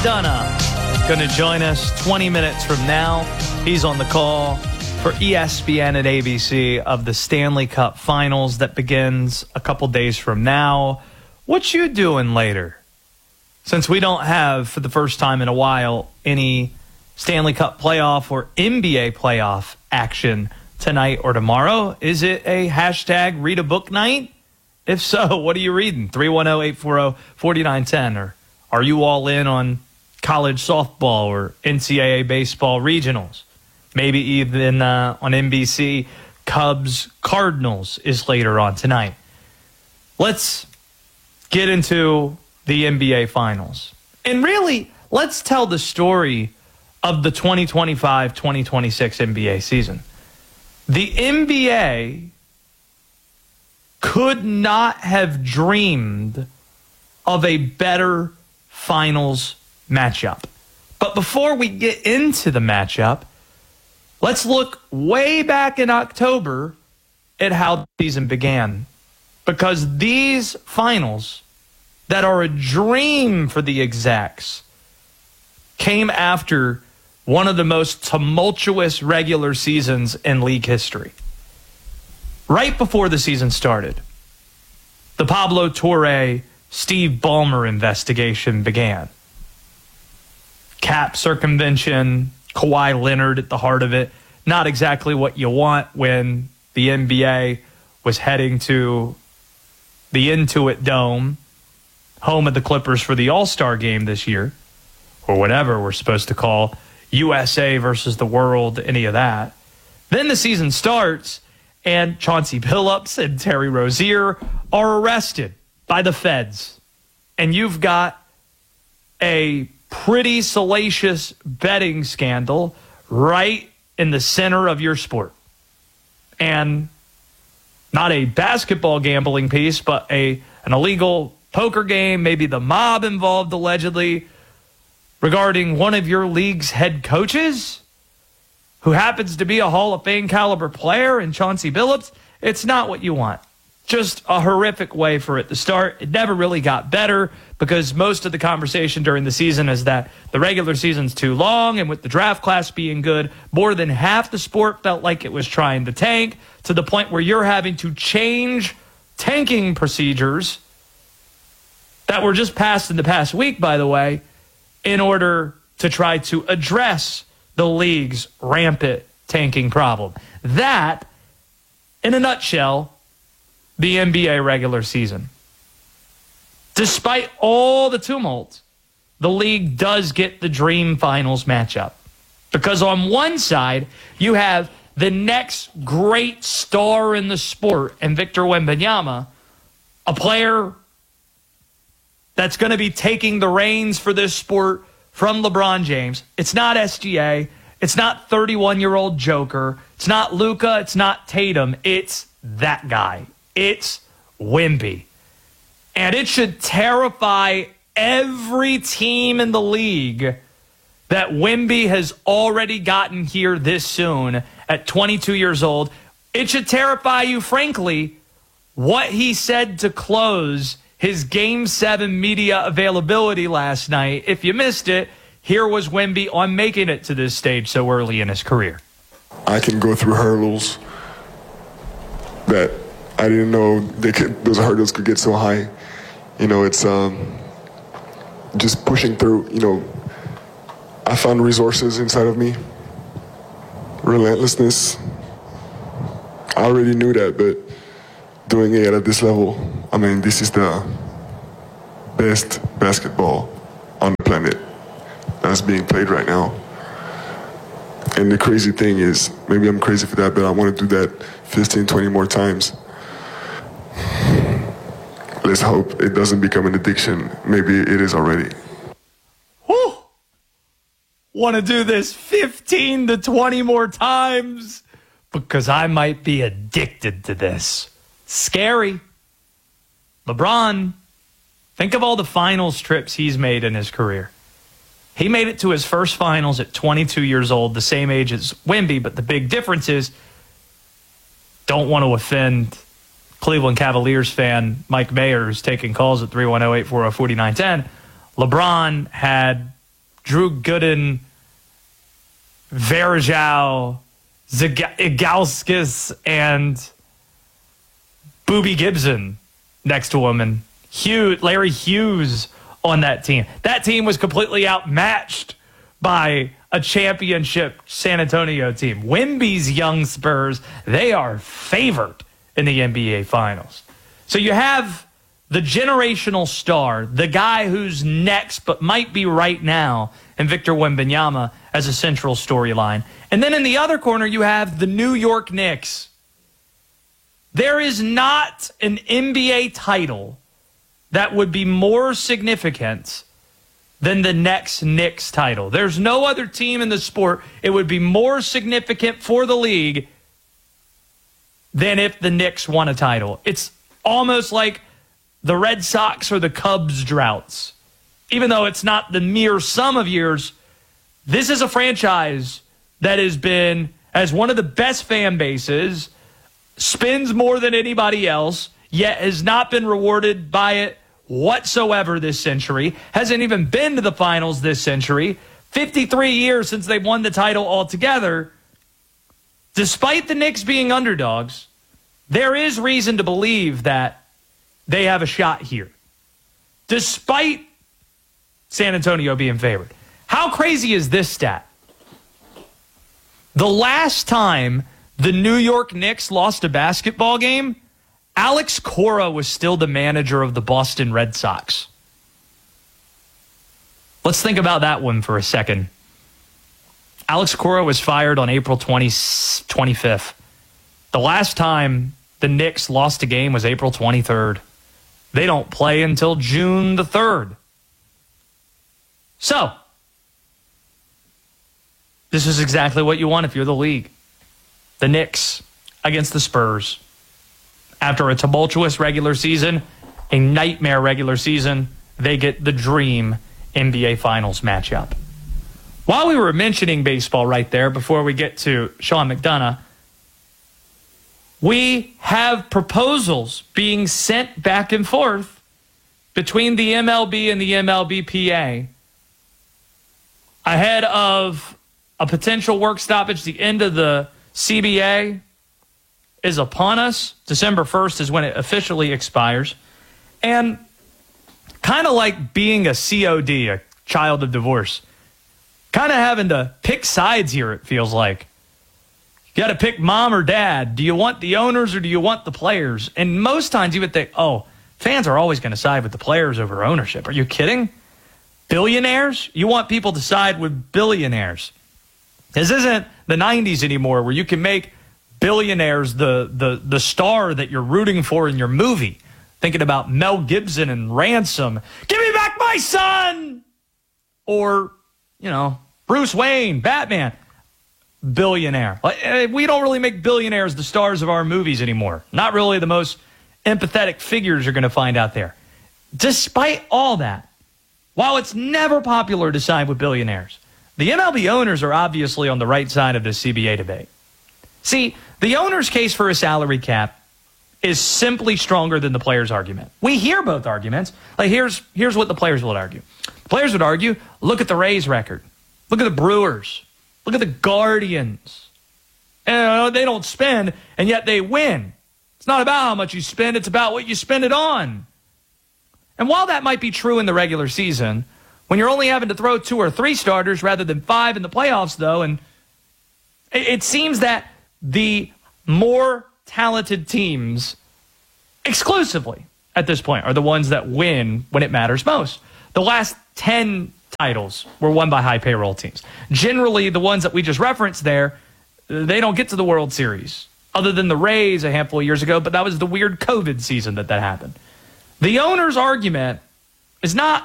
McDonough going to join us 20 minutes from now. He's on the call for ESPN and ABC of the Stanley Cup Finals that begins a couple days from now. What you doing later? Since we don't have, for the first time in a while, any Stanley Cup playoff or NBA playoff action tonight or tomorrow, is it a hashtag read a book night? If so, what are you reading? 310-840-4910. Or are you all in on college softball or NCAA baseball regionals? Maybe even on NBC, Cubs Cardinals is later on tonight. Let's get into the NBA Finals. And really, let's tell the story of the 2025-2026 NBA season. The NBA could not have dreamed of a better finals matchup. But before we get into the matchup, let's look way back in October at how the season began. Because these finals that are a dream for the execs came after one of the most tumultuous regular seasons in league history. Right before the season started, the Pablo Torre, Steve Ballmer investigation began. Cap circumvention, Kawhi Leonard at the heart of it. Not exactly what you want when the NBA was heading to the Intuit Dome, home of the Clippers for the All-Star game this year, or whatever we're supposed to call USA versus the world, any of that. Then the season starts, and Chauncey Billups and Terry Rozier are arrested by the feds. And you've got a pretty salacious betting scandal right in the center of your sport. And not a basketball gambling piece, but an illegal poker game, maybe the mob involved allegedly, regarding one of your league's head coaches who happens to be a Hall of Fame caliber player in Chauncey Billups. It's not what you want. Just a horrific way for it to start. It never really got better because most of the conversation during the season is that the regular season's too long, and with the draft class being good, more than half the sport felt like it was trying to tank, to the point where you're having to change tanking procedures that were just passed in the past week, by the way, in order to try to address the league's rampant tanking problem. That, in a nutshell, the NBA regular season. Despite all the tumult, the league does get the dream finals matchup. Because on one side, you have the next great star in the sport, and Victor Wembanyama, a player that's going to be taking the reins for this sport from LeBron James. It's not SGA. It's not 31-year-old Joker. It's not Luka. It's not Tatum. It's that guy. It's Wemby. And it should terrify every team in the league that Wemby has already gotten here this soon at 22 years old. It should terrify you, frankly, what he said to close his Game 7 media availability last night. If you missed it, here was Wemby on making it to this stage so early in his career. I can go through hurdles that I didn't know those hurdles could get so high. You know, it's just pushing through. You know, I found resources inside of me, relentlessness. I already knew that, but doing it at this level, I mean, this is the best basketball on the planet that's being played right now. And the crazy thing is, maybe I'm crazy for that, but I want to do that 15, 20 more times. Let's hope it doesn't become an addiction. Maybe it is already. Whew. Want to do this 15 to 20 more times? Because I might be addicted to this. Scary. LeBron, think of all the finals trips he's made in his career. He made it to his first finals at 22 years old, the same age as Wemby, but the big difference is, don't want to offend Cleveland Cavaliers fan Mike Mayer, who's taking calls at 310-840-4910. LeBron had Drew Gooden, Varejao, Zagauskas, and Boobie Gibson next to him, and Larry Hughes on that team. That team was completely outmatched by a championship San Antonio team. Wemby's young Spurs, they are favored in the NBA Finals. So you have the generational star, the guy who's next but might be right now, and Victor Wembanyama as a central storyline. And then in the other corner, you have the New York Knicks. There is not an NBA title that would be more significant than the next Knicks title. There's no other team in the sport it would be more significant for the league than if the Knicks won a title. It's almost like the Red Sox or the Cubs droughts. Even though it's not the mere sum of years, this is a franchise that has been, as one of the best fan bases, spends more than anybody else, yet has not been rewarded by it whatsoever this century, hasn't even been to the finals this century, 53 years since they won the title altogether. Despite the Knicks being underdogs, there is reason to believe that they have a shot here, despite San Antonio being favored. How crazy is this stat? The last time the New York Knicks lost a basketball game, Alex Cora was still the manager of the Boston Red Sox. Let's think about that one for a second. Alex Cora was fired on April 25th. The last time the Knicks lost a game was April 23rd. They don't play until June the 3rd. So, this is exactly what you want if you're the league. The Knicks against the Spurs. After a tumultuous regular season, a nightmare regular season, they get the dream NBA Finals matchup. While we were mentioning baseball right there, before we get to Sean McDonough, we have proposals being sent back and forth between the MLB and the MLBPA ahead of a potential work stoppage. The end of the CBA is upon us. December 1st is when it officially expires. And kind of like being a COD, a child of divorce, kind of having to pick sides here, it feels like. You got to pick mom or dad. Do you want the owners or do you want the players? And most times you would think, oh, fans are always going to side with the players over ownership. Are you kidding? Billionaires? You want people to side with billionaires. This isn't the 90s anymore where you can make billionaires the star that you're rooting for in your movie. Thinking about Mel Gibson and Ransom. Give me back my son! Or, Bruce Wayne, Batman. Billionaire. We don't really make billionaires the stars of our movies anymore. Not really the most empathetic figures you're going to find out there. Despite all that, while it's never popular to side with billionaires, the MLB owners are obviously on the right side of the CBA debate. See, the owner's case for a salary cap is simply stronger than the players' argument. We hear both arguments. Like here's what the players would argue. The players would argue, look at the Rays record. Look at the Brewers. Look at the Guardians. And they don't spend, and yet they win. It's not about how much you spend, it's about what you spend it on. And while that might be true in the regular season, when you're only having to throw 2 or 3 starters rather than 5 in the playoffs, though, and it seems that the more talented teams exclusively at this point are the ones that win when it matters most. The last 10 titles were won by high payroll teams. Generally, the ones that we just referenced there, they don't get to the World Series, other than the Rays a handful of years ago, but that was the weird COVID season that happened. The owner's argument is not,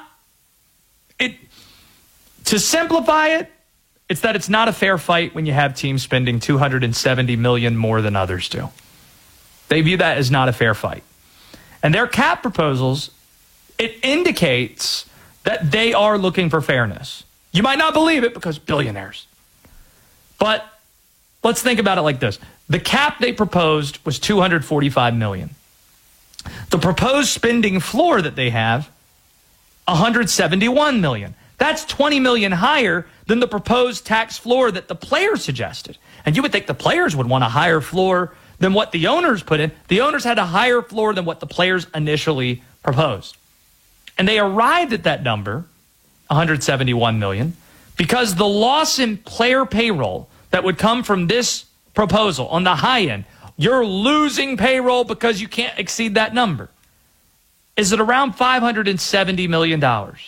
to simplify it, it's that it's not a fair fight when you have teams spending $270 million more than others do. They view that as not a fair fight. And their cap proposals, it indicates that they are looking for fairness. You might not believe it because billionaires. But let's think about it like this. The cap they proposed was $245 million. The proposed spending floor that they have, $171 million. That's $20 million higher than the proposed tax floor that the players suggested. And you would think the players would want a higher floor than what the owners put in. The owners had a higher floor than what the players initially proposed. And they arrived at that number, $171 million, because the loss in player payroll that would come from this proposal on the high end, you're losing payroll because you can't exceed that number, is at around $570 million.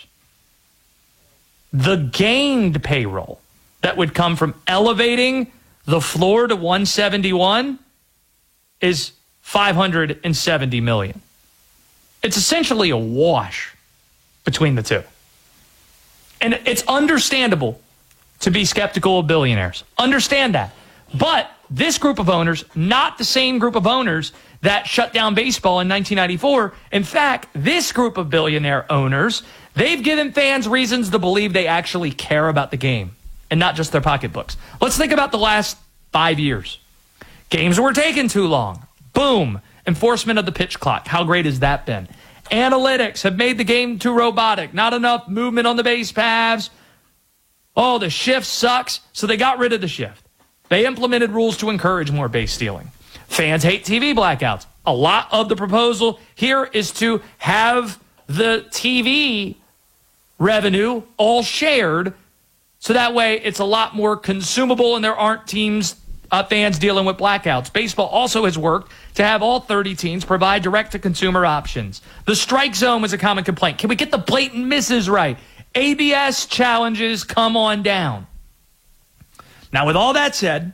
The gained payroll that would come from elevating the floor to 171 is $570 million. It's essentially a wash between the two. And it's understandable to be skeptical of billionaires. Understand that. But this group of owners, not the same group of owners that shut down baseball in 1994. In fact, this group of billionaire owners, they've given fans reasons to believe they actually care about the game and not just their pocketbooks. Let's think about the last 5 years. Games were taking too long. Boom. Enforcement of the pitch clock. How great has that been? Analytics have made the game too robotic. Not enough movement on the base paths. Oh, the shift sucks. So they got rid of the shift. They implemented rules to encourage more base stealing. Fans hate TV blackouts. A lot of the proposal here is to have the TV revenue all shared, so that way it's a lot more consumable and there aren't fans dealing with blackouts. Baseball also has worked to have all 30 teams provide direct-to-consumer options. The strike zone was a common complaint. Can we get the blatant misses right? ABS challenges come on down. Now, with all that said,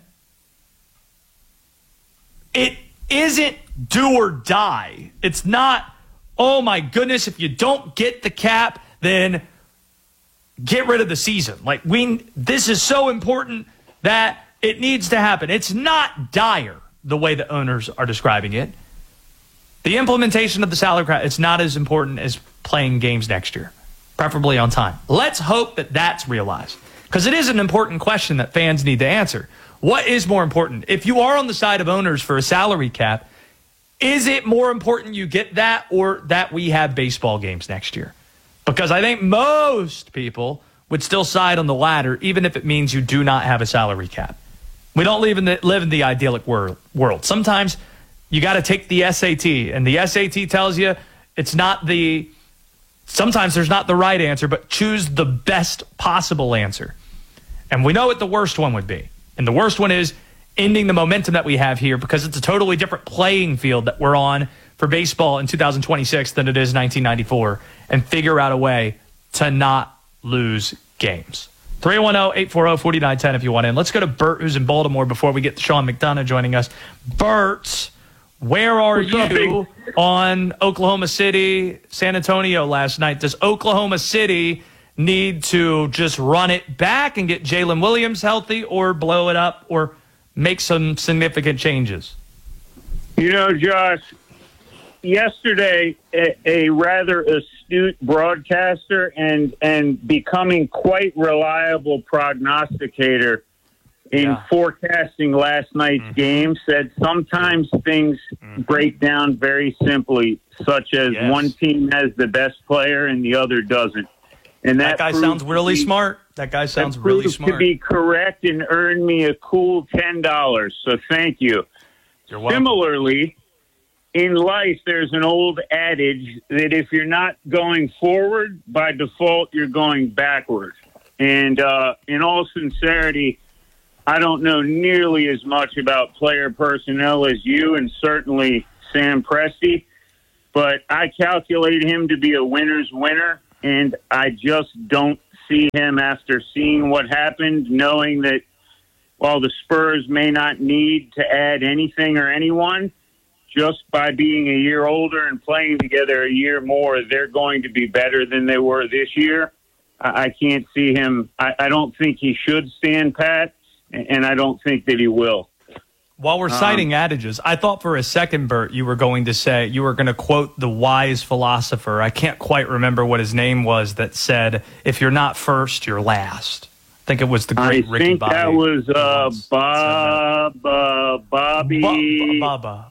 it isn't do or die. It's not, oh my goodness, if you don't get the cap, then get rid of the season. This is so important that it needs to happen. It's not dire the way the owners are describing it. The implementation of the salary cap, it's not as important as playing games next year, preferably on time. Let's hope that that's realized, because it is an important question that fans need to answer. What is more important? If you are on the side of owners for a salary cap, is it more important you get that or that we have baseball games next year? Because I think most people would still side on the latter, even if it means you do not have a salary cap. We don't live in the idyllic world. Sometimes you got to take the SAT, and the SAT tells you sometimes there's not the right answer, but choose the best possible answer. And we know what the worst one would be. And the worst one is ending the momentum that we have here, because it's a totally different playing field that we're on for baseball in 2026 than it is 1994, and figure out a way to not lose games. 310-840-4910 if you want in. Let's go to Bert, who's in Baltimore, before we get Sean McDonough joining us. Bert, where are you on Oklahoma City, San Antonio last night? Does Oklahoma City need to just run it back and get Jalen Williams healthy, or blow it up, or make some significant changes? Josh, yesterday, a rather astute broadcaster and becoming quite reliable prognosticator in forecasting last night's game said sometimes things break down very simply, such as one team has the best player and the other doesn't. And that guy sounds really smart. That guy sounds really smart. To be correct and earn me a cool $10. So thank you. You're welcome. Similarly, in life, there's an old adage that if you're not going forward, by default, you're going backward. And in all sincerity, I don't know nearly as much about player personnel as you, and certainly Sam Presti, but I calculate him to be a winner's winner, and I just don't see him, after seeing what happened, knowing that while the Spurs may not need to add anything or anyone, just by being a year older and playing together a year more, they're going to be better than they were this year. I can't see him. I don't think he should stand pat, and I don't think that he will. While we're citing adages, I thought for a second, Bert, you were going to quote the wise philosopher. I can't quite remember what his name was, that said, if you're not first, you're last. I think it was the great Ricky Bobby. I think that was Bobby. Baba.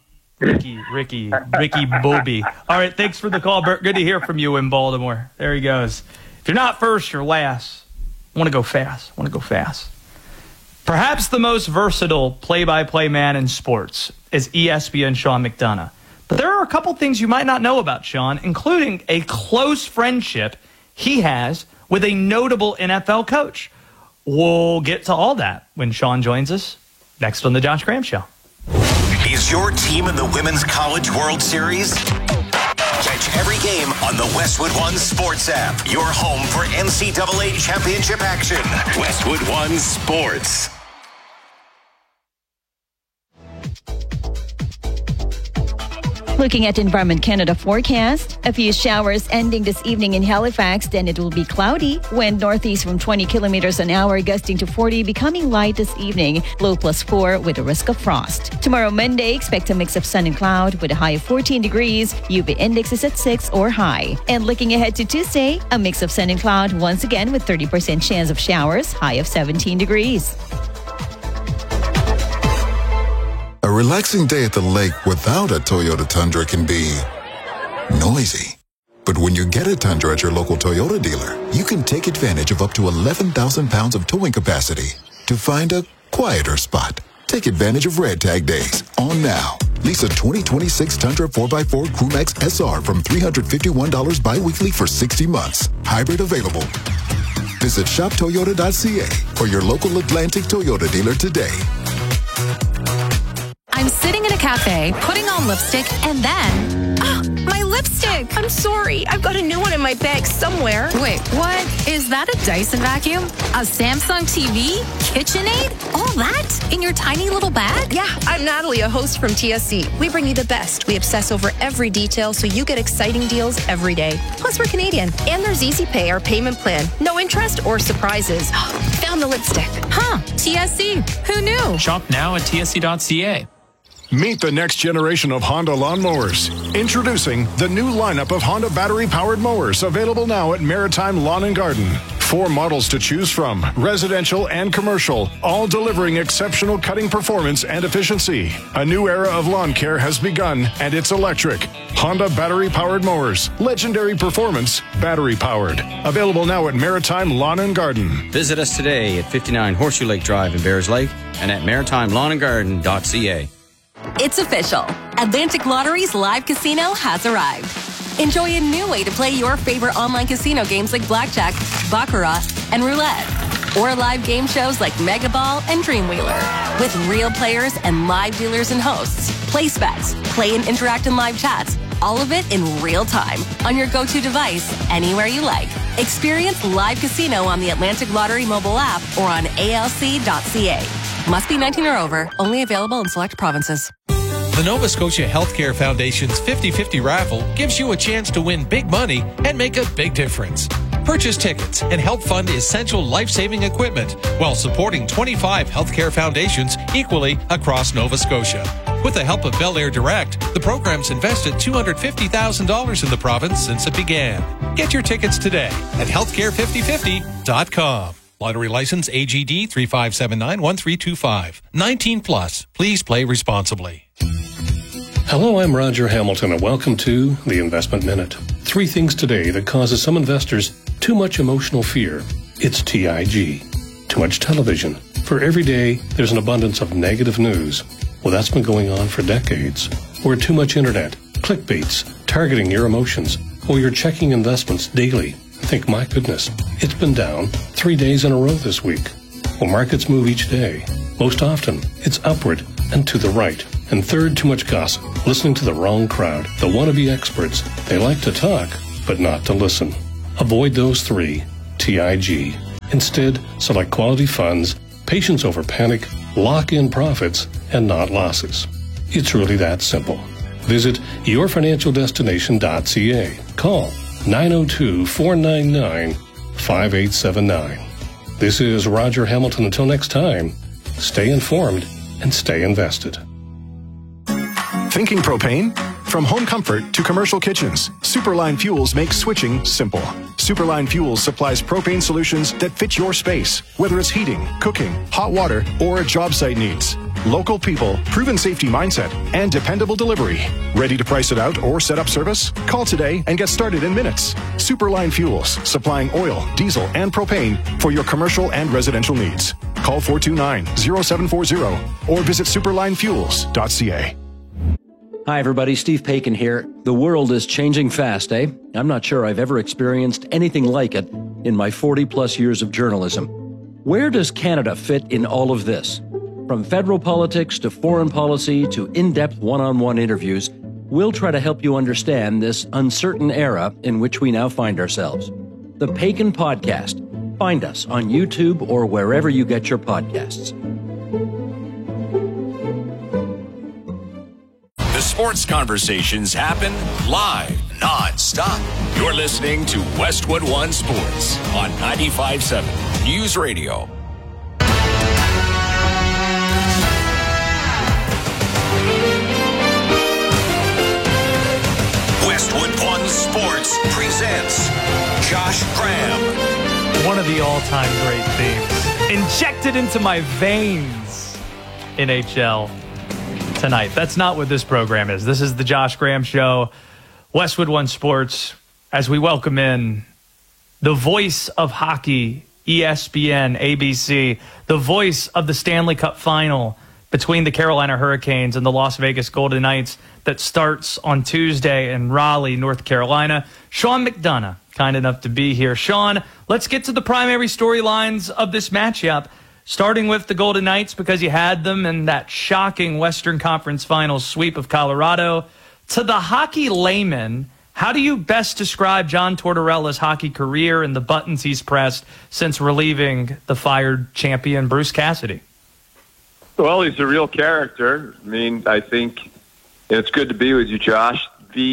Ricky Bobby. All right, thanks for the call, Bert. Good to hear from you in Baltimore. There he goes. If you're not first, you're last. I want to go fast. Perhaps the most versatile play-by-play man in sports is ESPN Sean McDonough. But there are a couple things you might not know about Sean, including a close friendship he has with a notable NFL coach. We'll get to all that when Sean joins us next on The Josh Graham Show. Is your team in the Women's College World Series? Catch every game on the Westwood One Sports app. Your home for NCAA championship action. Westwood One Sports. Looking at Environment Canada forecast, a few showers ending this evening in Halifax, then it will be cloudy. Wind northeast from 20 kilometers an hour, gusting to 40, becoming light this evening. Low +4 with a risk of frost. Tomorrow, Monday, expect a mix of sun and cloud with a high of 14 degrees. UV index is at 6 or high. And looking ahead to Tuesday, a mix of sun and cloud once again with 30% chance of showers, high of 17 degrees. A relaxing day at the lake without a Toyota Tundra can be noisy. But when you get a Tundra at your local Toyota dealer, you can take advantage of up to 11,000 pounds of towing capacity to find a quieter spot. Take advantage of Red Tag Days on now. Lease a 2026 Tundra 4x4 Crewmax SR from $351 bi-weekly for 60 months. Hybrid available. Visit shoptoyota.ca or your local Atlantic Toyota dealer today. I'm sitting in a cafe, putting on lipstick, and then... my lipstick! I'm sorry. I've got a new one in my bag somewhere. Wait, what? Is that a Dyson vacuum? A Samsung TV? KitchenAid? All that? In your tiny little bag? Yeah, I'm Natalie, a host from TSC. We bring you the best. We obsess over every detail so you get exciting deals every day. Plus, we're Canadian. And there's Easy Pay, our payment plan. No interest or surprises. Found the lipstick. Huh, TSC. Who knew? Shop now at tsc.ca. Meet the next generation of Honda lawnmowers. Introducing the new lineup of Honda battery-powered mowers, available now at Maritime Lawn and Garden. 4 models to choose from, residential and commercial, all delivering exceptional cutting performance and efficiency. A new era of lawn care has begun, and it's electric. Honda battery-powered mowers. Legendary performance, battery-powered. Available now at Maritime Lawn and Garden. Visit us today at 59 Horseshoe Lake Drive in Bears Lake and at maritimelawnandgarden.ca. It's official. Atlantic Lottery's live casino has arrived. Enjoy a new way to play your favorite online casino games like Blackjack, Baccarat, and Roulette. Or live game shows like Mega Ball and Dreamwheeler. With real players and live dealers and hosts. Place bets, play and interact in live chats. All of it in real time on your go-to device, anywhere you like. Experience live casino on the Atlantic Lottery mobile app or on alc.ca. Must be 19 or over. Only available in select provinces. The Nova Scotia Healthcare Foundation's 50-50 raffle gives you a chance to win big money and make a big difference. Purchase tickets and help fund essential life-saving equipment while supporting 25 healthcare foundations equally across Nova Scotia. With the help of Bel Air Direct, the program's invested $250,000 in the province since it began. Get your tickets today at healthcare5050.com. Lottery license AGD 35791325. 19 plus. Please play responsibly. Hello, I'm Roger Hamilton, and welcome to the Investment Minute. 3 things today that causes some investors too much emotional fear. It's TIG. Too much television. For every day, there's an abundance of negative news. Well, that's been going on for decades. Or too much internet. Clickbaits, targeting your emotions. Or you're checking investments daily. Think, my goodness, it's been down 3 days in a row this week. Well, markets move each day. Most often, it's upward and to the right. And third, too much gossip, listening to the wrong crowd, the wannabe experts. They like to talk, but not to listen. Avoid those 3, TIG. Instead, select quality funds, patience over panic, lock in profits, and not losses. It's really that simple. Visit yourfinancialdestination.ca. Call 902-499-5879. This is Roger Hamilton. Until next time, stay informed and stay invested. Thinking propane? From home comfort to commercial kitchens, Superline Fuels makes switching simple. Superline Fuels supplies propane solutions that fit your space, whether it's heating, cooking, hot water, or job site needs. Local people, proven safety mindset, and dependable delivery. Ready to price it out or set up service? Call today and get started in minutes. Superline Fuels, supplying oil, diesel, and propane for your commercial and residential needs. Call 429-0740 or visit superlinefuels.ca. Hi, everybody. Steve Paikin here. The world is changing fast, eh? I'm not sure I've ever experienced anything like it in my 40-plus years of journalism. Where does Canada fit in all of this? From federal politics to foreign policy to in-depth one-on-one interviews, we'll try to help you understand this uncertain era in which we now find ourselves. The Paikin Podcast. Find us on YouTube or wherever you get your podcasts. The sports conversations happen live, non-stop. You're listening to Westwood One Sports on 95.7 News Radio. Westwood One Sports presents Josh Graham. One of the all-time great themes. Injected into my veins. NHL tonight. That's not what this program is. This is the Josh Graham Show. Westwood One Sports. As we welcome in the voice of hockey, ESPN, ABC, the voice of the Stanley Cup Final between the Carolina Hurricanes and the Las Vegas Golden Knights that starts on Tuesday in Raleigh, North Carolina. Sean McDonough, kind enough to be here. Sean, let's get to the primary storylines of this matchup, starting with the Golden Knights because you had them in that shocking Western Conference Finals sweep of Colorado. To the hockey layman, how do you best describe John Tortorella's hockey career and the buttons he's pressed since relieving the fired champion Bruce Cassidy? Well, he's a real character. I mean, I think it's good to be with you, Josh.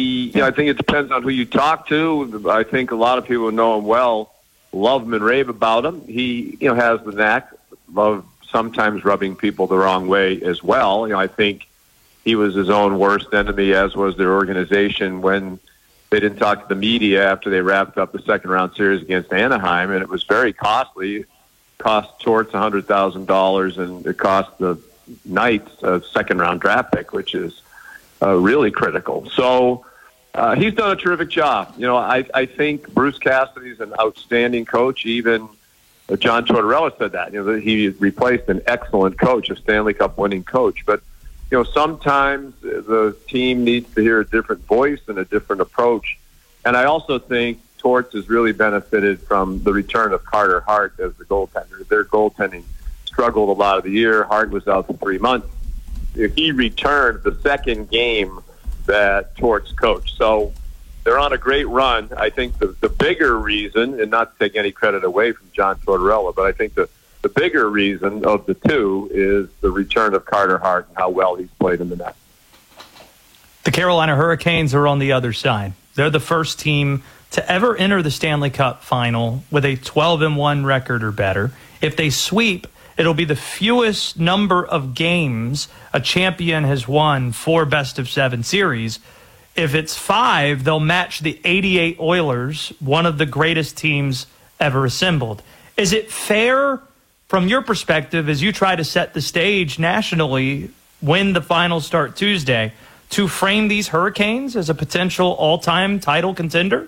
I think it depends on who you talk to. I think a lot of people who know him well love him and rave about him. He, has the knack of sometimes rubbing people the wrong way as well. I think he was his own worst enemy, as was their organization when they didn't talk to the media after they wrapped up the second-round series against Anaheim, and it was very costly. It cost Torts $100,000, and it cost the Knights a second-round draft pick, which is really critical. So he's done a terrific job. I think Bruce Cassidy's an outstanding coach. Even John Tortorella said that. He replaced an excellent coach, a Stanley Cup winning coach. But sometimes the team needs to hear a different voice and a different approach. And I also think Torts has really benefited from the return of Carter Hart as the goaltender. Their goaltending struggled a lot of the year. Hart was out for 3 months. He returned the second game that Torts coached. So they're on a great run. I think the bigger reason, and not to take any credit away from John Tortorella, but I think the bigger reason of the two is the return of Carter Hart and how well he's played in the net. The Carolina Hurricanes are on the other side. They're the first team to ever enter the Stanley Cup Final with a 12-1 record or better. If they sweep, it'll be the fewest number of games a champion has won for best-of-7 series. If it's 5, they'll match the '88 Oilers, one of the greatest teams ever assembled. Is it fair, from your perspective, as you try to set the stage nationally when the finals start Tuesday, to frame these Hurricanes as a potential all-time title contender?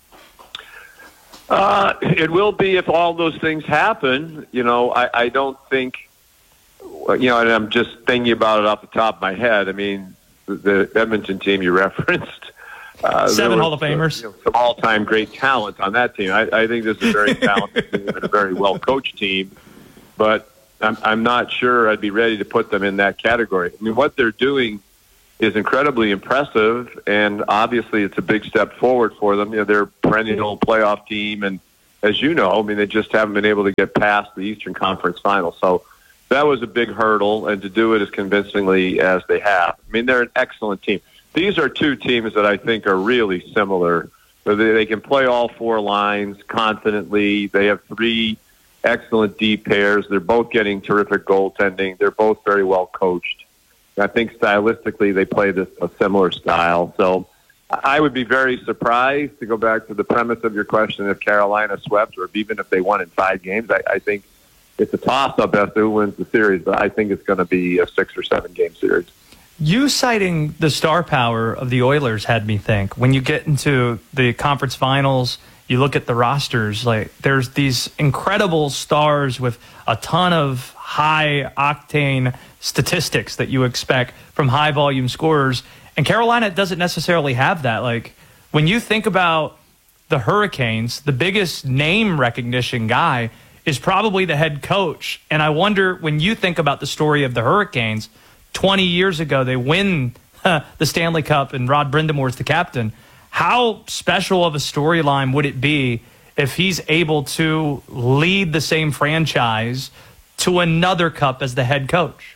It will be if all those things happen. I don't think, and I'm just thinking about it off the top of my head. I mean, the Edmonton team you referenced. 7 Hall of Famers. Some all-time great talent on that team. I think this is a very talented team and a very well-coached team, but I'm not sure I'd be ready to put them in that category. I mean, what they're doing is incredibly impressive, and obviously it's a big step forward for them. They're a perennial playoff team, and as you know, they just haven't been able to get past the Eastern Conference Final. So that was a big hurdle, and to do it as convincingly as they have. They're an excellent team. These are two teams that I think are really similar. They can play all 4 lines confidently. They have 3 excellent deep pairs. They're both getting terrific goaltending. They're both very well coached. I think stylistically they play a similar style. So I would be very surprised, to go back to the premise of your question, if Carolina swept or even if they won in 5 games. I think it's a toss-up as to who wins the series, but I think it's going to be a 6 or 7 game series. You citing the star power of the Oilers had me think. When you get into the conference finals, you look at the rosters, like there's these incredible stars with a ton of high-octane statistics that you expect from high-volume scorers. And Carolina doesn't necessarily have that. Like, when you think about the Hurricanes, the biggest name recognition guy is probably the head coach. And I wonder, when you think about the story of the Hurricanes, 20 years ago, they win the Stanley Cup and Rod Brind'Amour is the captain. How special of a storyline would it be if he's able to lead the same franchise to another cup as the head coach?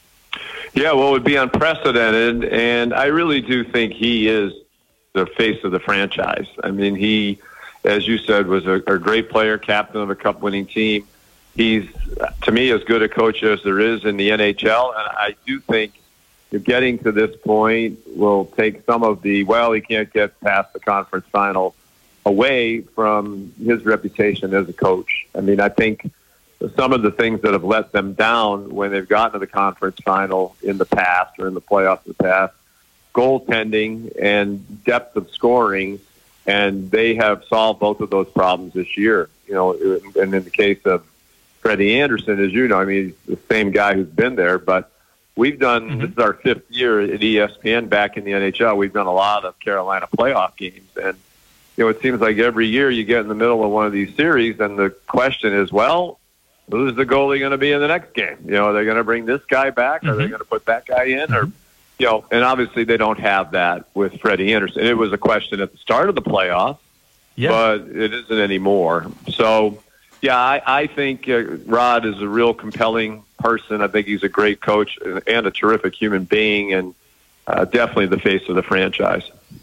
Yeah, well, it would be unprecedented, and I really do think he is the face of the franchise. I mean, he, as you said, was a great player, captain of a cup-winning team. He's, to me, as good a coach as there is in the NHL, and I do think getting to this point will take some of the, well, he can't get past the conference final away from his reputation as a coach. I mean, I think some of the things that have let them down when they've gotten to the conference final in the past or in the playoffs in the past, goaltending and depth of scoring, and they have solved both of those problems this year. You know, and in the case of Freddie Anderson, as you know, I mean, he's the same guy who's been there, but we've done, this is our 5th year at ESPN back in the NHL. We've done a lot of Carolina playoff games, and you know, it seems like every year you get in the middle of one of these series, and the question is, well, who's the goalie going to be in the next game? You know, are they going to bring this guy back? Are they going to put that guy in? Or, you know, and obviously they don't have that with Freddie Anderson. It was a question at the start of the playoffs, but it isn't anymore. So, yeah, I think Rod is a real compelling person. I think he's a great coach and a terrific human being, and definitely the face of the franchise.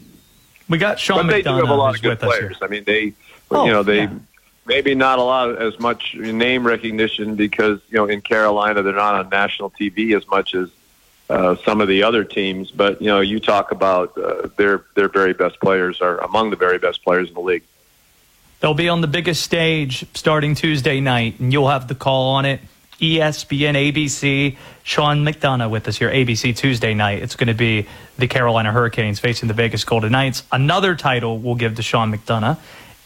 We got Sean McDonough. But they do have a lot of good players. I mean, they maybe not a lot as much name recognition because, you know, in Carolina they're not on national TV as much as some of the other teams. But, you know, you talk about their very best players are among the very best players in the league. They'll be on the biggest stage starting Tuesday night, and you'll have the call on it. ESPN, ABC, Sean McDonough with us here, ABC Tuesday night. It's going to be the Carolina Hurricanes facing the Vegas Golden Knights. Another title we'll give to Sean McDonough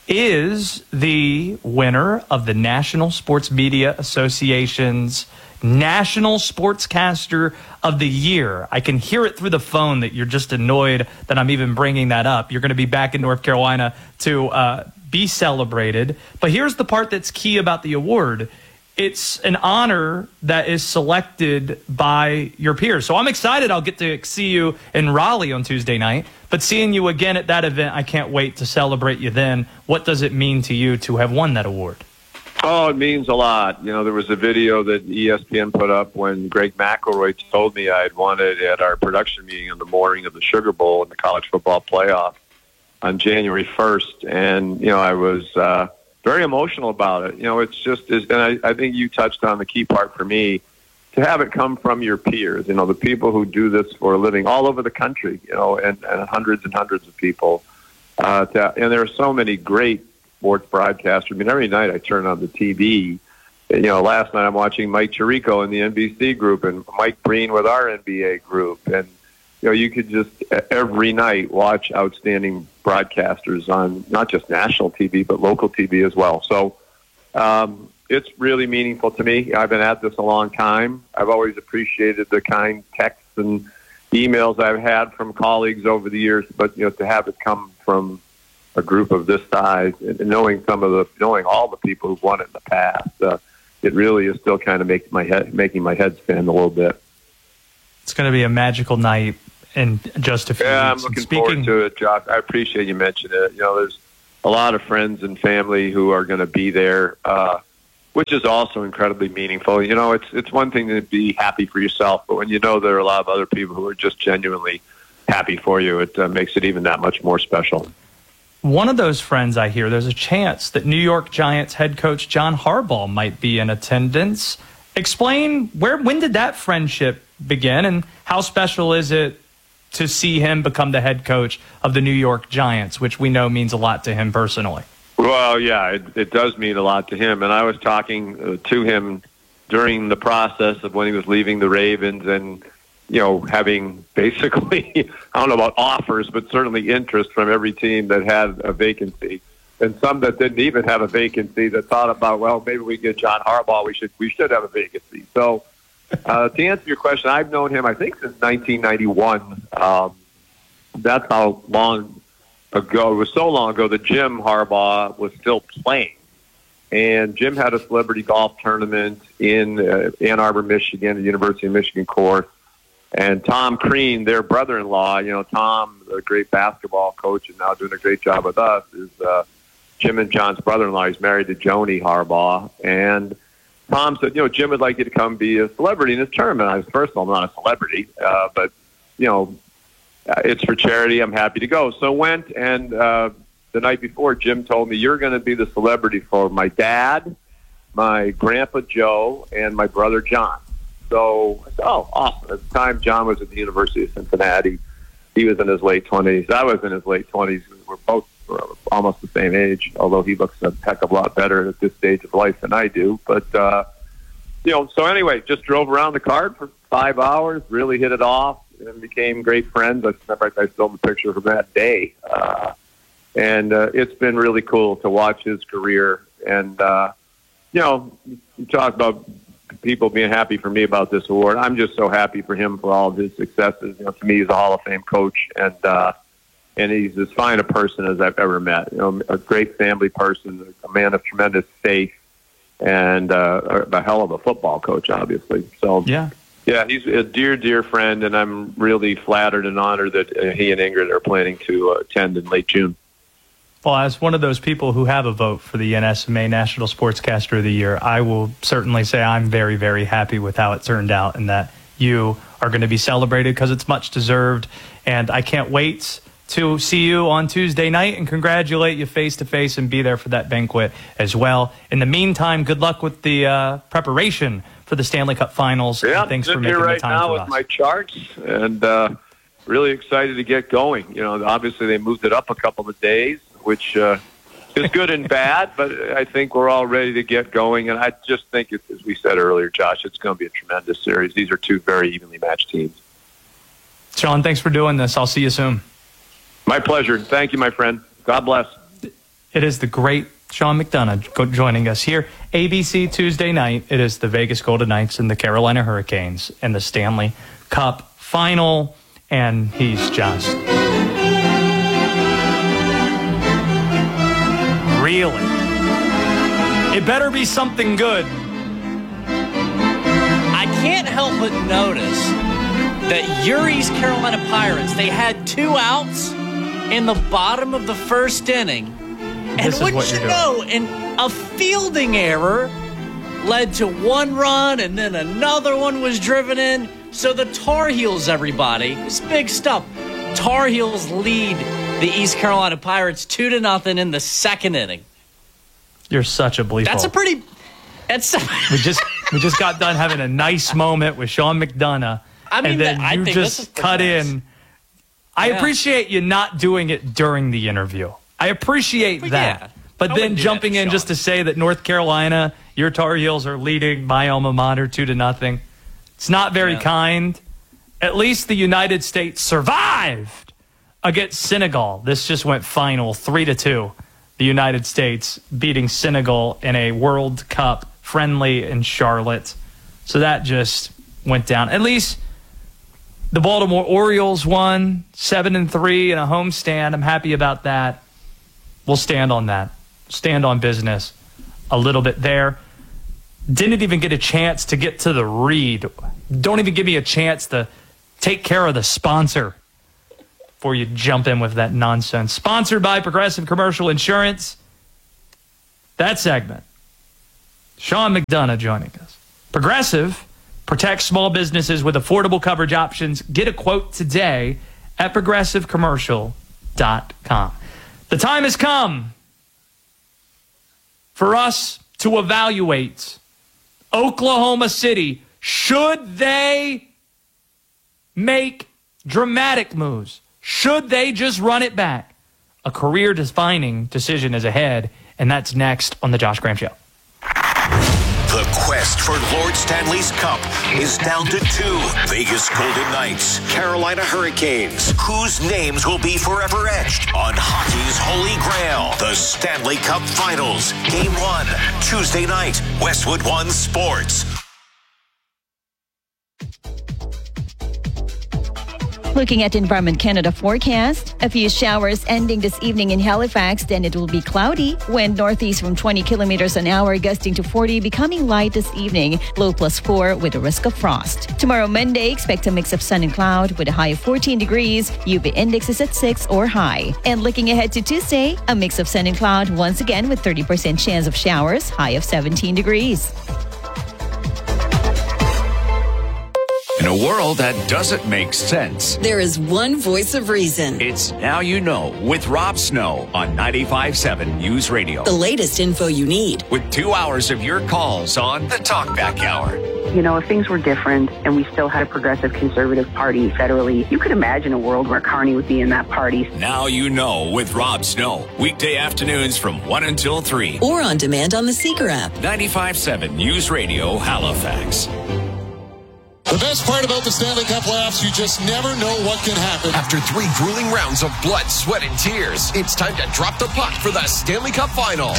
is the winner of the National Sports Media Association's National Sportscaster of the Year. I can hear it through the phone that you're just annoyed that I'm even bringing that up. You're going to be back in North Carolina to be celebrated. But here's the part that's key about the award. It's an honor that is selected by your peers. So I'm excited I'll get to see you in Raleigh on Tuesday night. But seeing you again at that event, I can't wait to celebrate you then. What does it mean to you to have won that award? Oh, it means a lot. You know, there was a video that ESPN put up when Greg McElroy told me I had won it at our production meeting on the morning of the Sugar Bowl in the college football playoff on January 1st. And, you know, I was very emotional about it. You know, it's just, and I think you touched on the key part for me, to have it come from your peers, you know, the people who do this for a living all over the country, you know, and hundreds of people. And there are so many great sports broadcasters. I mean, every night I turn on the TV. You know, last night I'm watching Mike Tirico in the NBC group and Mike Breen with our NBA group. And, you know, you could just every night watch outstanding broadcasters on not just national TV, but local TV as well. So it's really meaningful to me. I've been at this a long time. I've always appreciated the kind texts and emails I've had from colleagues over the years, but, you know, to have it come from a group of this size and knowing all the people who've won it in the past, it really is still kind of making my head spin a little bit. It's going to be a magical night in just a few weeks. I'm looking forward to it, Josh. I appreciate you mentioning it. You know, there's a lot of friends and family who are going to be there, which is also incredibly meaningful. You know, it's one thing to be happy for yourself, but when you know there are a lot of other people who are just genuinely happy for you, it makes it even that much more special. One of those friends I hear, there's a chance that New York Giants head coach John Harbaugh might be in attendance. Explain when did that friendship begin, and how special is it to see him become the head coach of the New York Giants, which we know means a lot to him personally? Well, yeah, it does mean a lot to him. And I was talking to him during the process of when he was leaving the Ravens and, having basically, I don't know about offers, but certainly interest from every team that had a vacancy. And some that didn't even have a vacancy that thought about, well, maybe we get John Harbaugh. We should have a vacancy. So to answer your question, I've known him, I think, since 1991. That's how long ago. It was so long ago that Jim Harbaugh was still playing. And Jim had a celebrity golf tournament in Ann Arbor, Michigan, the University of Michigan course. And Tom Crean, their brother-in-law, Tom, the great basketball coach and now doing a great job with us, is Jim and John's brother-in-law. He's married to Joni Harbaugh. And Tom said, Jim would like you to come be a celebrity in his tournament. I was, first of all, I'm not a celebrity, but, it's for charity. I'm happy to go. So went, and the night before, Jim told me, you're going to be the celebrity for my dad, my grandpa Joe, and my brother John. So I said, oh, awesome. At the time, John was at the University of Cincinnati. He was in his late 20s. I was in his late 20s. We're both almost the same age, although he looks a heck of a lot better at this stage of life than I do. But, so anyway, just drove around the card for 5 hours, really hit it off, and became great friends. I remember I still have a picture from that day. And it's been really cool to watch his career. And, you talk about people being happy for me about this award. I'm just so happy for him for all of his successes. To me, he's a Hall of Fame coach, and he's as fine a person as I've ever met. A great family person, a man of tremendous faith, and a hell of a football coach, obviously. So yeah, he's a dear, dear friend, and I'm really flattered and honored that he and Ingrid are planning to attend in late June. Well, as one of those people who have a vote for the NSMA National Sportscaster of the Year, I will certainly say I'm very, very happy with how it turned out and that you are going to be celebrated because it's much deserved. And I can't wait to see you on Tuesday night and congratulate you face-to-face and be there for that banquet as well. In the meantime, good luck with the preparation for the Stanley Cup Finals. Yeah, and thanks for making right the time now for with us. my charts and really excited to get going. Obviously they moved it up a couple of days, which is good and bad, but I think we're all ready to get going. And I just think, as we said earlier, Josh, it's going to be a tremendous series. These are two very evenly matched teams. Sean, thanks for doing this. I'll see you soon. My pleasure. Thank you, my friend. God bless. It is the great Sean McDonough joining us here. ABC Tuesday night. It is the Vegas Golden Knights and the Carolina Hurricanes in the Stanley Cup Final. And he's just really. It better be something good. I can't help but notice that Yuri's Carolina Pirates, they had 2 outs in the bottom of the first inning. And wouldn't you know, a fielding error led to 1 run, and then another one was driven in. So the Tar Heels, everybody, it's big stuff. Tar Heels lead the East Carolina Pirates 2-0 in the second inning. You're such a bleep. That's a pretty. That's we just got done having a nice moment with Sean McDonough, and then you just cut in. I appreciate you not doing it during the interview. I appreciate that. Yeah, but then jumping in just to say that North Carolina, your Tar Heels are leading my alma mater 2-0. It's not very kind. At least the United States survived against Senegal. This just went final 3-2. The United States beating Senegal in a World Cup friendly in Charlotte. So that just went down. At least the Baltimore Orioles won 7-3 in a homestand. I'm happy about that. We'll stand on that. Stand on business a little bit there. Didn't even get a chance to get to the read. Don't even give me a chance to take care of the sponsor before you jump in with that nonsense. Sponsored by Progressive Commercial Insurance. That segment. Sean McDonough joining us. Progressive protects small businesses with affordable coverage options. Get a quote today at progressivecommercial.com. The time has come for us to evaluate Oklahoma City. Should they make dramatic moves? Should they just run it back? A career-defining decision is ahead, And that's next on The Josh Graham Show. The quest for Lord Stanley's Cup is down to 2. Vegas Golden Knights, Carolina Hurricanes. Whose names will be forever etched on hockey's holy grail? The Stanley Cup Finals. Game 1, Tuesday night, Westwood One Sports. Looking at Environment Canada forecast, a few showers ending this evening in Halifax, then it will be cloudy. Wind northeast from 20 kilometers an hour, gusting to 40, becoming light this evening. Low +4 with a risk of frost. Tomorrow, Monday, expect a mix of sun and cloud with a high of 14 degrees. UV index is at 6 or high. And looking ahead to Tuesday, a mix of sun and cloud once again with 30% chance of showers, high of 17 degrees. In a world that doesn't make sense, there is one voice of reason. It's Now You Know with Rob Snow on 95.7 News Radio. The latest info you need. With 2 hours of your calls on the Talkback Hour. You know, if things were different and we still had a progressive conservative party federally, you could imagine a world where Carney would be in that party. Now You Know with Rob Snow. Weekday afternoons from 1 until 3. Or on demand on the Seeker app. 95.7 News Radio, Halifax. The best part about the Stanley Cup playoffs, you just never know what can happen. After 3 grueling rounds of blood, sweat, and tears, it's time to drop the puck for the Stanley Cup Final.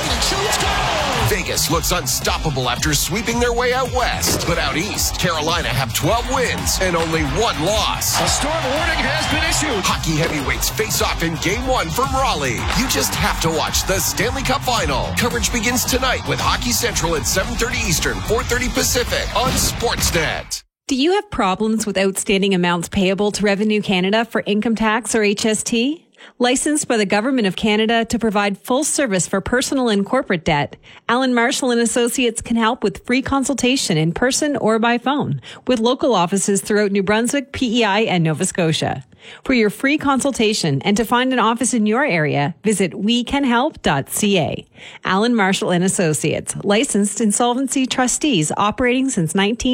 Vegas looks unstoppable after sweeping their way out west. But out east, Carolina have 12 wins and only 1 loss. A storm warning has been issued. Hockey heavyweights face off in Game 1 from Raleigh. You just have to watch the Stanley Cup Final. Coverage begins tonight with Hockey Central at 7:30 Eastern, 4:30 Pacific on Sportsnet. Do you have problems with outstanding amounts payable to Revenue Canada for income tax or HST? Licensed by the Government of Canada to provide full service for personal and corporate debt, Alan Marshall and Associates can help with free consultation in person or by phone with local offices throughout New Brunswick, PEI, and Nova Scotia. For your free consultation and to find an office in your area, visit wecanhelp.ca. Alan Marshall and Associates, licensed insolvency trustees operating since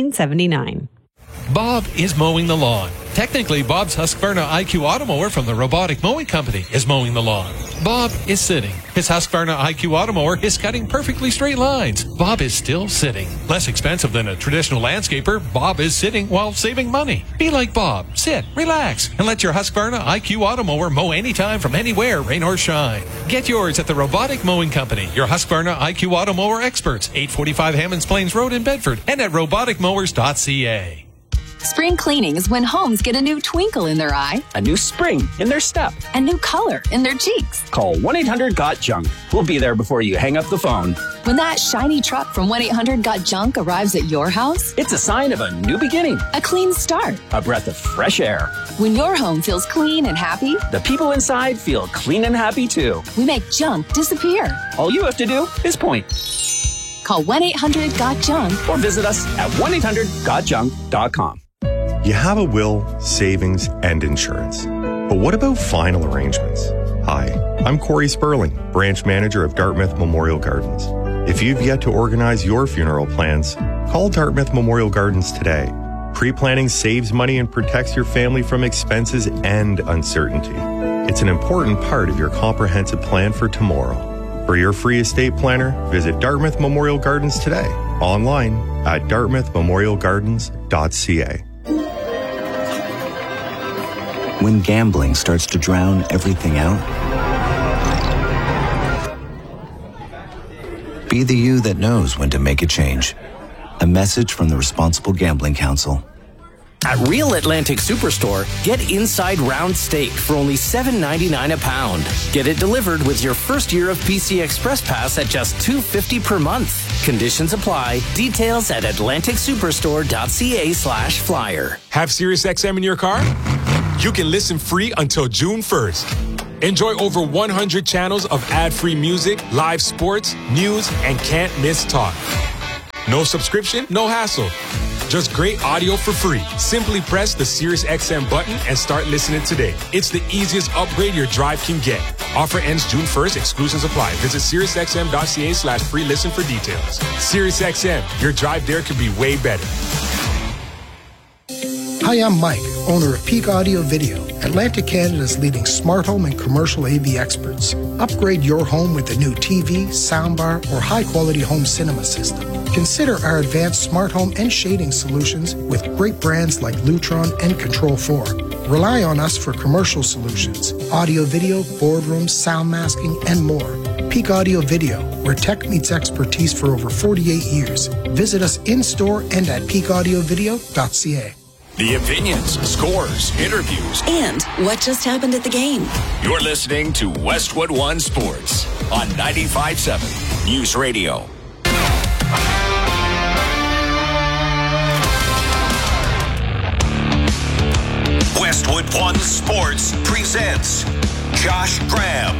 1979. Bob is mowing the lawn. Technically, Bob's Husqvarna IQ Automower from the Robotic Mowing Company is mowing the lawn. Bob is sitting. His Husqvarna IQ Automower is cutting perfectly straight lines. Bob is still sitting. Less expensive than a traditional landscaper, Bob is sitting while saving money. Be like Bob. Sit, relax, and let your Husqvarna IQ Automower mow anytime from anywhere, rain or shine. Get yours at the Robotic Mowing Company, your Husqvarna IQ Automower experts, 845 Hammonds Plains Road in Bedford, and at roboticmowers.ca. Spring cleaning is when homes get a new twinkle in their eye, a new spring in their step, a new color in their cheeks. Call 1-800-GOT-JUNK. We'll be there before you hang up the phone. When that shiny truck from 1-800-GOT-JUNK arrives at your house, it's a sign of a new beginning, a clean start, a breath of fresh air. When your home feels clean and happy, the people inside feel clean and happy too. We make junk disappear. All you have to do is point. Call 1-800-GOT-JUNK or visit us at 1-800-GOTJUNK.com. You have a will, savings, and insurance. But what about final arrangements? Hi, I'm Corey Sperling, branch manager of Dartmouth Memorial Gardens. If you've yet to organize your funeral plans, call Dartmouth Memorial Gardens today. Pre-planning saves money and protects your family from expenses and uncertainty. It's an important part of your comprehensive plan for tomorrow. For your free estate planner, visit Dartmouth Memorial Gardens today, online at dartmouthmemorialgardens.ca. When gambling starts to drown everything out, be the you that knows when to make a change. A message from the Responsible Gambling Council. At Real Atlantic Superstore, get inside round steak for only $7.99 a pound. Get it delivered with your first year of PC Express Pass at just $2.50 per month. Conditions apply. Details at atlanticsuperstore.ca/flyer. Have SiriusXM in your car? You can listen free until June 1st. Enjoy over 100 channels of ad-free music, live sports, news, and can't-miss talk. No subscription, no hassle. Just great audio for free. Simply press the SiriusXM button and start listening today. It's the easiest upgrade your drive can get. Offer ends June 1st. Exclusions apply. Visit SiriusXM.ca/free listen for details. SiriusXM, your drive there could be way better. Hi, I'm Mike, owner of Peak Audio Video, Atlantic Canada's leading smart home and commercial AV experts. Upgrade your home with a new TV, soundbar, or high-quality home cinema system. Consider our advanced smart home and shading solutions with great brands like Lutron and Control4. Rely on us for commercial solutions, audio-video, boardrooms, sound masking, and more. Peak Audio Video, where tech meets expertise for over 48 years. Visit us in-store and at peakaudiovideo.ca. The opinions, scores, interviews, and what just happened at the game. You're listening to Westwood One Sports on 95.7 News Radio. Westwood One Sports presents Josh Graham.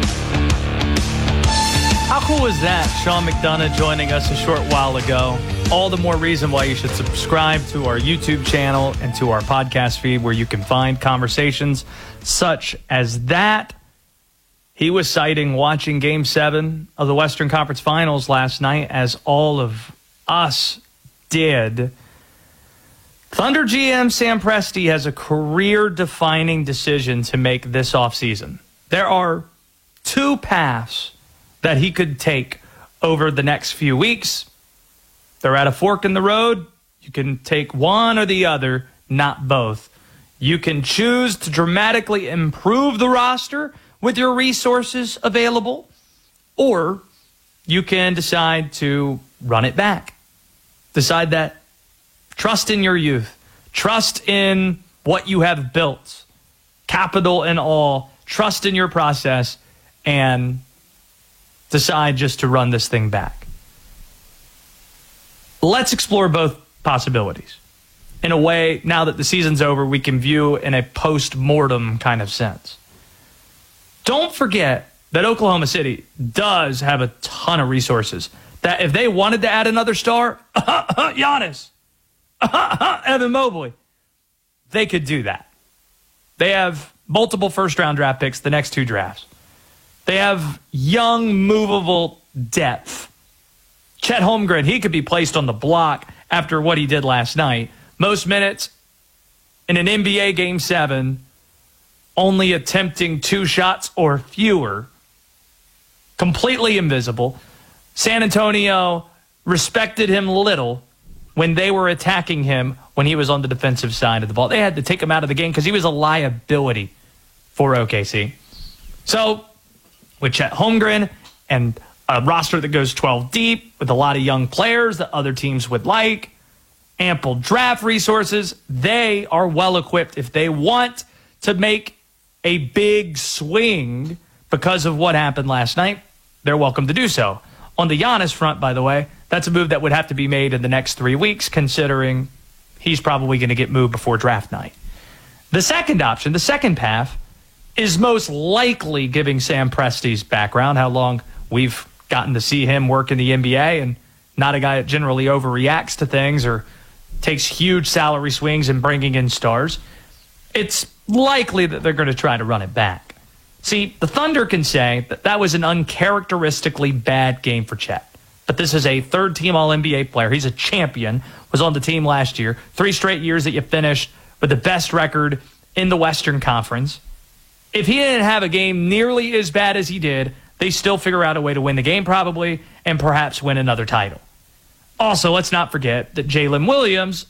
How cool is that? Sean McDonough joining us a short while ago. All the more reason why you should subscribe to our YouTube channel and to our podcast feed where you can find conversations such as that. He was citing watching Game 7 of the Western Conference Finals last night, as all of us did. Thunder GM Sam Presti has a career-defining decision to make this offseason. There are two paths that he could take over the next few weeks. They're at a fork in the road. You can take one or the other, not both. You can choose to dramatically improve the roster with your resources available, or you can decide to run it back. Decide that trust in your youth, trust in what you have built, capital and all, trust in your process, and decide just to run this thing back. Let's explore both possibilities. In a way, now that the season's over, we can view in a post-mortem kind of sense. Don't forget that Oklahoma City does have a ton of resources. That if they wanted to add another star, Giannis, Evan Mobley, they could do that. They have multiple first-round draft picks the next two drafts. They have young, movable depth. Chet Holmgren, he could be placed on the block after what he did last night. Most minutes in an NBA Game 7, only attempting 2 shots or fewer. Completely invisible. San Antonio respected him little when they were attacking him when he was on the defensive side of the ball. They had to take him out of the game because he was a liability for OKC. So, with Chet Holmgren and a roster that goes 12 deep with a lot of young players that other teams would like, ample draft resources, they are well equipped if they want to make a big swing because of what happened last night. They're welcome to do so. On the Giannis front, by the way, that's a move that would have to be made in the next 3 weeks, considering he's probably going to get moved before draft night. The second option, the second path, is most likely, giving Sam Presti's background, how long we've gotten to see him work in the NBA, and not a guy that generally overreacts to things or takes huge salary swings and bringing in stars. It's likely that they're going to try to run it back. See, the Thunder can say that that was an uncharacteristically bad game for Chet. But this is a third-team All-NBA player. He's a champion, was on the team last year. 3 straight years that you finished with the best record in the Western Conference. If he didn't have a game nearly as bad as he did, they still figure out a way to win the game probably and perhaps win another title. Also, let's not forget that Jalen Williams,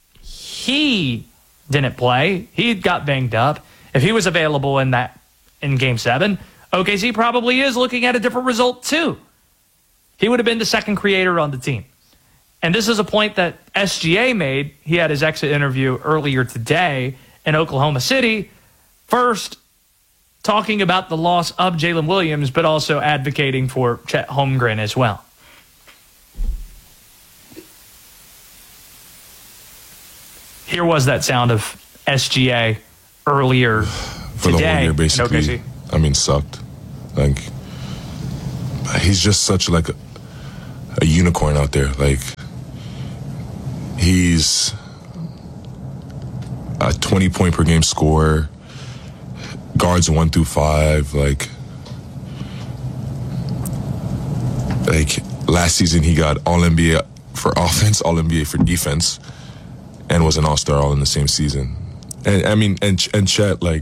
he didn't play. He got banged up. If he was available in Game 7, OKC probably is looking at a different result too. He would have been the second creator on the team. And this is a point that SGA made. He had his exit interview earlier today in Oklahoma City. First, talking about the loss of Jalen Williams, but also advocating for Chet Holmgren as well. Here was that sound of SGA earlier for today. The whole year, basically, I mean, sucked. Like, he's just such like a unicorn out there. Like, he's a 20-point per game scorer, guards 1 through 5. Like last season, he got All-NBA for offense, All-NBA for defense, and was an All-Star all in the same season. And I mean, and Chet, like,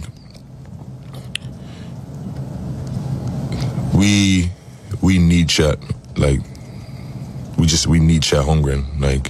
we need Chet. Like, we need Chet Holmgren. Like,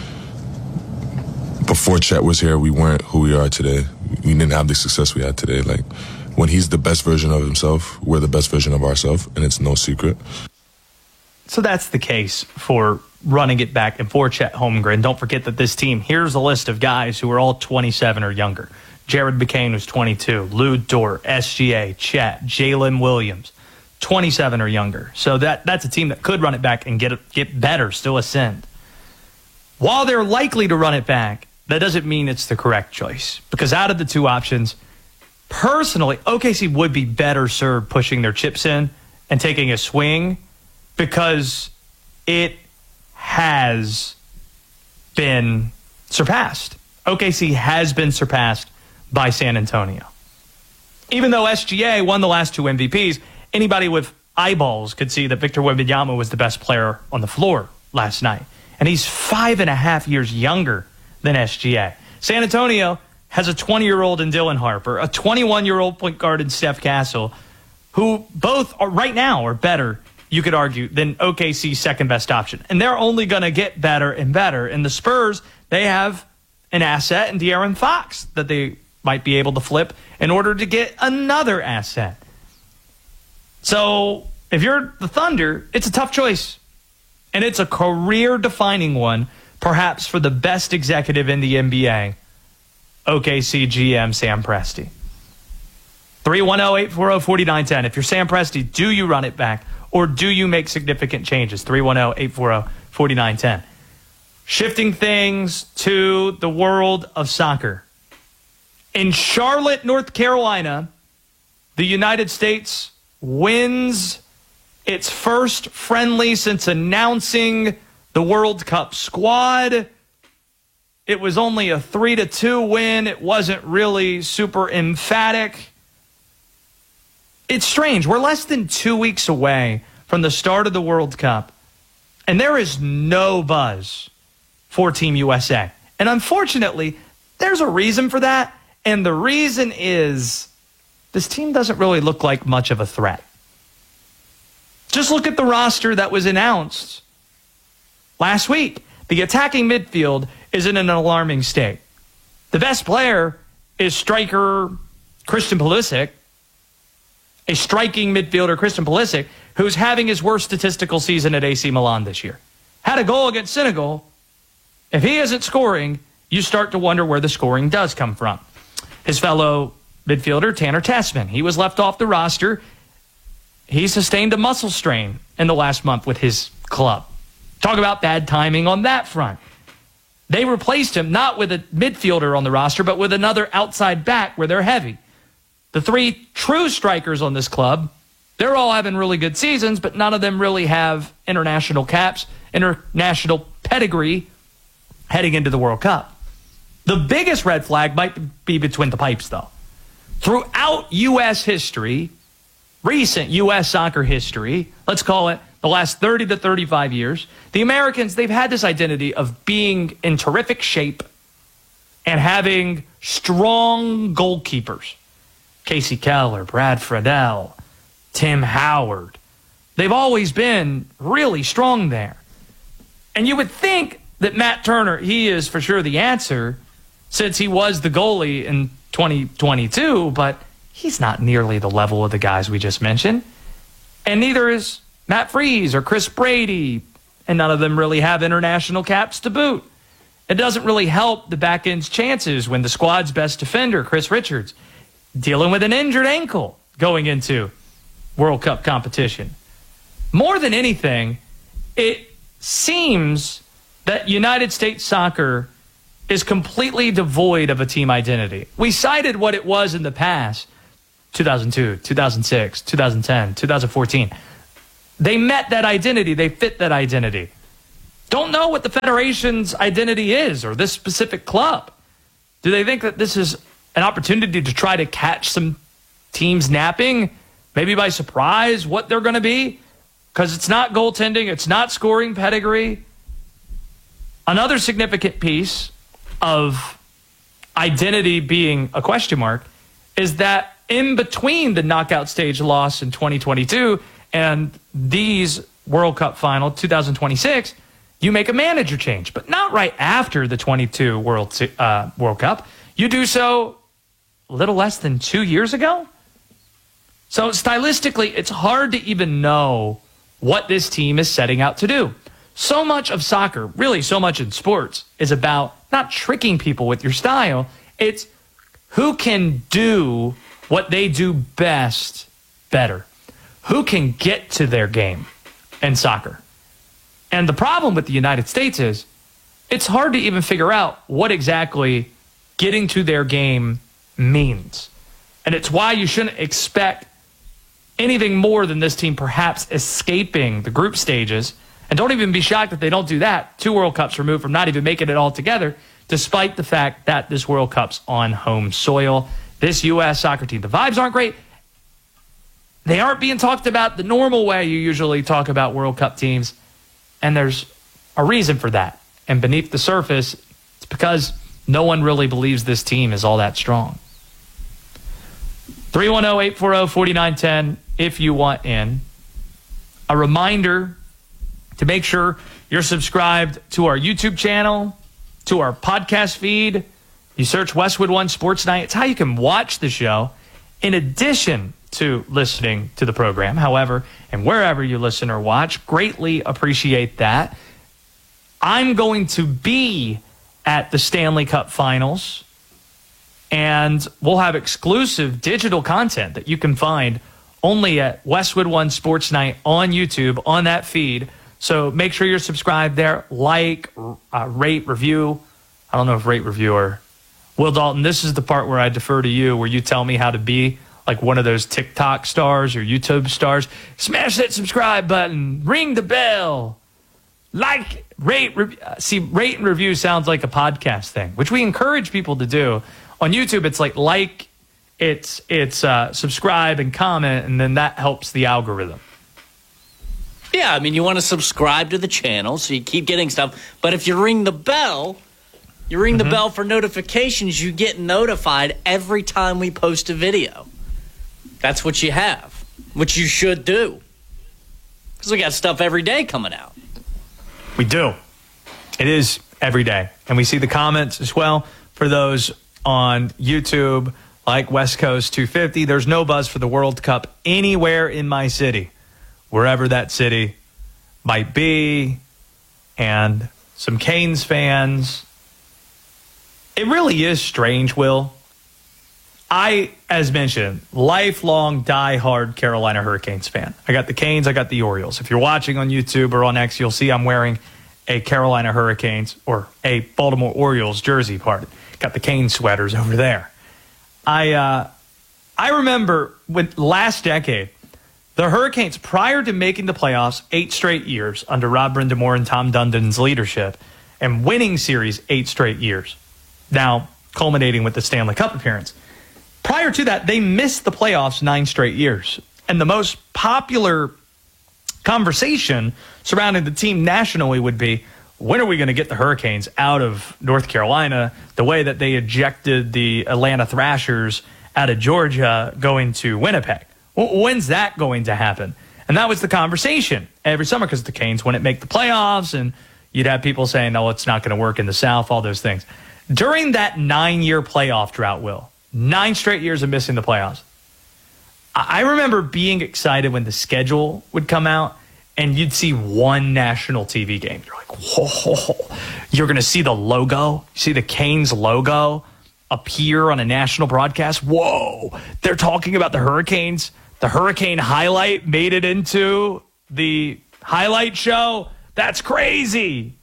before Chet was here, we weren't who we are today. We didn't have the success we had today. Like, when he's the best version of himself, we're the best version of ourselves, and it's no secret. So that's the case for running it back and for Chet Holmgren. Don't forget that this team, here's a list of guys who are all 27 or younger. Jared McCain was 22, Lou Dort, SGA, Chet, Jalen Williams, 27 or younger. So that's a team that could run it back and get better, still ascend. While they're likely to run it back, that doesn't mean it's the correct choice. Because out of the two options, personally, OKC would be better served pushing their chips in and taking a swing, because it has been surpassed. OKC has been surpassed by San Antonio. Even though SGA won the last two MVPs, anybody with eyeballs could see that Victor Wembanyama was the best player on the floor last night. And he's 5.5 years younger than SGA. San Antonio has a 20-year-old in Dylan Harper, a 21-year-old point guard in Steph Castle, who both are right now are better, you could argue, than OKC's second best option. And they're only going to get better and better. And the Spurs, they have an asset in De'Aaron Fox that they might be able to flip in order to get another asset. So if you're the Thunder, it's a tough choice. And it's a career-defining one, perhaps for the best executive in the NBA, OKC GM Sam Presti. 310-840-4910. If you're Sam Presti, do you run it back or do you make significant changes? 310-840-4910. Shifting things to the world of soccer. In Charlotte, North Carolina, the United States wins its first friendly since announcing the World Cup squad. It was only a 3-2 win. It wasn't really super emphatic. It's strange. We're less than 2 weeks away from the start of the World Cup, and there is no buzz for Team USA. And unfortunately, there's a reason for that, and the reason is this team doesn't really look like much of a threat. Just look at the roster that was announced last week. The attacking midfield is in an alarming state. The best player is striker Christian Pulisic, a striking midfielder, Christian Pulisic, who's having his worst statistical season at AC Milan this year. Had a goal against Senegal. If he isn't scoring, you start to wonder where the scoring does come from. His fellow midfielder, Tanner Tessman, he was left off the roster. He sustained a muscle strain in the last month with his club. Talk about bad timing on that front. They replaced him not with a midfielder on the roster, but with another outside back where they're heavy. The three true strikers on this club, they're all having really good seasons, but none of them really have international caps, international pedigree heading into the World Cup. The biggest red flag might be between the pipes, though. Throughout U.S. history, recent U.S. soccer history, let's call it the last 30 to 35 years, the Americans, they've had this identity of being in terrific shape and having strong goalkeepers. Casey Keller, Brad Friedel, Tim Howard. They've always been really strong there. And you would think that Matt Turner, he is for sure the answer since he was the goalie in 2022, but he's not nearly the level of the guys we just mentioned. And neither is Matt Freese or Chris Brady, and none of them really have international caps to boot. It doesn't really help the back end's chances when the squad's best defender, Chris Richards, dealing with an injured ankle going into World Cup competition. More than anything, it seems that United States soccer is completely devoid of a team identity. We cited what it was in the past, 2002, 2006, 2010, 2014. They met that identity. They fit that identity. Don't know what the Federation's identity is or this specific club. Do they think that this is an opportunity to try to catch some teams napping, maybe by surprise, what they're going to be? Because it's not goaltending. It's not scoring pedigree. Another significant piece of identity being a question mark, is that in between the knockout stage loss in 2022 and these World Cup final 2026, you make a manager change, but not right after the 22 World Cup. You do so a little less than 2 years ago. So stylistically, it's hard to even know what this team is setting out to do. So much of soccer, really so much in sports, is about not tricking people with your style. It's who can do what they do best better. Who can get to their game in soccer. And the problem with the United States is it's hard to even figure out what exactly getting to their game means. And it's why you shouldn't expect anything more than this team perhaps escaping the group stages. And don't even be shocked if they don't do that. 2 World Cups removed from not even making it all together, despite the fact that this World Cup's on home soil. This U.S. soccer team, the vibes aren't great. They aren't being talked about the normal way you usually talk about World Cup teams. And there's a reason for that. And beneath the surface, it's because no one really believes this team is all that strong. 310-840-4910 if you want in. A reminder to make sure you're subscribed to our YouTube channel, to our podcast feed. You search Westwood One Sports Night. It's how you can watch the show in addition to listening to the program. However, and wherever you listen or watch, greatly appreciate that. I'm going to be at the Stanley Cup Finals, and we'll have exclusive digital content that you can find only at Westwood One Sports Night on YouTube, on that feed. So make sure you're subscribed there. Like, rate, review. I don't know if rate, review, or... Will Dalton, this is the part where I defer to you, where you tell me how to be like one of those TikTok stars or YouTube stars. Smash that subscribe button. Ring the bell. Like, rate, see, rate and review sounds like a podcast thing, which we encourage people to do. On YouTube, it's like, it's subscribe and comment, and then that helps the algorithm. Yeah, I mean, you want to subscribe to the channel so you keep getting stuff. But if you ring the bell, the bell for notifications, you get notified every time we post a video. That's what you have, which you should do. Because we got stuff every day coming out. We do. It is every day. And we see the comments as well for those on YouTube, like West Coast 250. There's no buzz for the World Cup anywhere in my city, wherever that city might be. And some Canes fans. It really is strange, Will. I, as mentioned, lifelong diehard Carolina Hurricanes fan. I got the Canes, I got the Orioles. If you're watching on YouTube or on X, you'll see I'm wearing a Carolina Hurricanes or a Baltimore Orioles jersey, pardon. Got the Canes sweaters over there. I remember when last decade, the Hurricanes, prior to making the playoffs 8 straight years under Rob Brindamore and Tom Dundon's leadership, and winning series 8 straight years, now culminating with the Stanley Cup appearance. Prior to that, they missed the playoffs 9 straight years. And the most popular conversation surrounding the team nationally would be, when are we going to get the Hurricanes out of North Carolina the way that they ejected the Atlanta Thrashers out of Georgia going to Winnipeg? When's that going to happen? And that was the conversation every summer because the Canes wouldn't make the playoffs, and you'd have people saying, no, it's not going to work in the South, all those things. During that 9-year playoff drought, Will, 9 straight years of missing the playoffs, I remember being excited when the schedule would come out and you'd see one national TV game. You're like, whoa, you're going to see the logo, see the Canes logo appear on a national broadcast. Whoa, they're talking about the Hurricanes. The Hurricane highlight made it into the highlight show. That's crazy.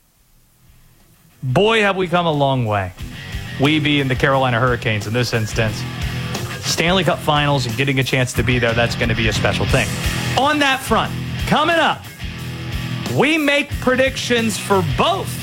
Boy, have we come a long way. We being the Carolina Hurricanes in this instance. Stanley Cup Finals and getting a chance to be there, that's going to be a special thing. On that front, coming up, we make predictions for both